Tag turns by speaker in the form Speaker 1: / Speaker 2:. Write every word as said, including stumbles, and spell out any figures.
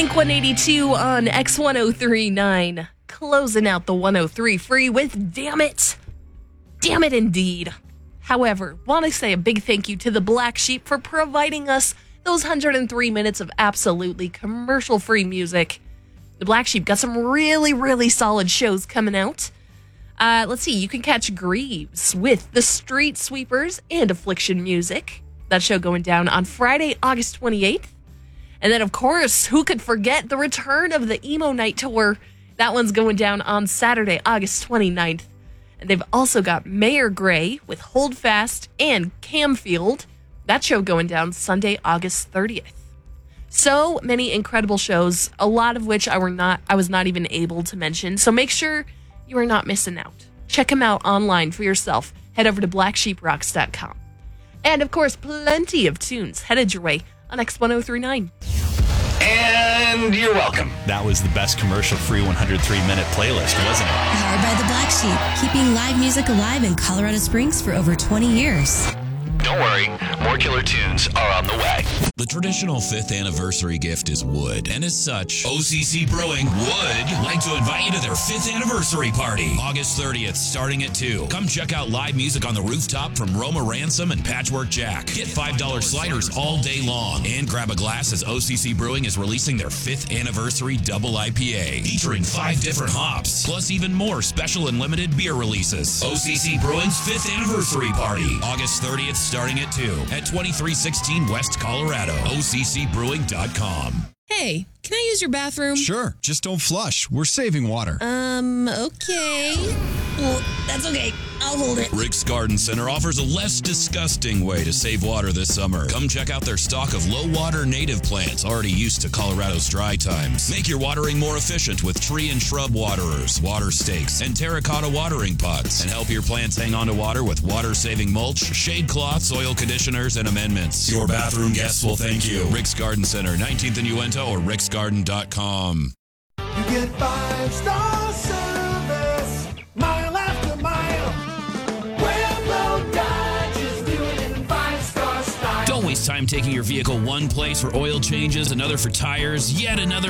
Speaker 1: Blink one eighty-two on X one oh three point nine. Closing out the one oh three free with Damn It. Damn it indeed. However, want to say a big thank you to the Black Sheep for providing us those one hundred three minutes of absolutely commercial-free music. The Black Sheep got some really, really solid shows coming out. Uh, let's see, you can catch Greaves with the Street Sweepers and Affliction Music. That show going down on Friday, August twenty-eighth. And then, of course, who could forget the return of the Emo Night Tour? That one's going down on Saturday, August twenty-ninth. And they've also got Mayor Gray with Hold Fast and Camfield. That show going down Sunday, August thirtieth. So many incredible shows, a lot of which I were not I was not even able to mention. So make sure you are not missing out. Check them out online for yourself. Head over to black sheep rocks dot com. And of course, plenty of tunes headed your way on X one oh three point nine.
Speaker 2: And you're welcome.
Speaker 3: That was the best commercial-free one hundred three minute playlist, wasn't it?
Speaker 4: Powered by the Black Sheep, keeping live music alive in Colorado Springs for over twenty years.
Speaker 2: Don't worry, more killer tunes are on the way.
Speaker 5: The traditional fifth anniversary gift is wood, and as such, O C C Brewing would like to invite you to their fifth anniversary party, August thirtieth, starting at two. Come check out live music on the rooftop from Roma Ransom and Patchwork Jack. Get five dollar sliders all day long, and grab a glass as O C C Brewing is releasing their fifth anniversary double I P A, featuring five different hops, plus even more special and limited beer releases. O C C Brewing's fifth anniversary party, August thirtieth, starting at two at twenty-three sixteen West Colorado. O C C brewing dot com.
Speaker 4: Hey, can I use your bathroom?
Speaker 6: Sure, just don't flush. We're saving water.
Speaker 4: Um, okay. Well, that's okay. I'll hold it.
Speaker 5: Rick's Garden Center offers a less disgusting way to save water this summer. Come check out their stock of low-water native plants already used to Colorado's dry times. Make your watering more efficient with tree and shrub waterers, water stakes, and terracotta watering pots. And help your plants hang on to water with water-saving mulch, shade cloths, soil conditioners, and amendments. Your bathroom guests will thank you. Rick's Garden Center, nineteenth and Uinta, or ricks garden dot com.
Speaker 7: You get five-star service, mile after mile. Pueblo Dodge is doing it in five-star style.
Speaker 5: Don't waste time taking your vehicle one place for oil changes, another for tires, yet another